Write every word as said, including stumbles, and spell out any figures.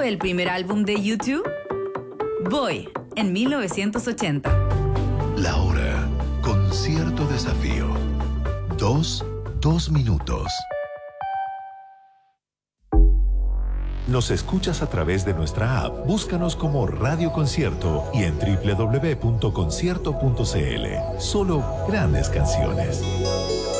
fue el primer álbum de U dos? Boy, en mil novecientos ochenta. La hora, con cierto desafío. Dos, dos minutos. Nos escuchas a través de nuestra app. Búscanos como Radio Concierto y en doble u doble u doble u punto concierto punto c l. Solo grandes canciones.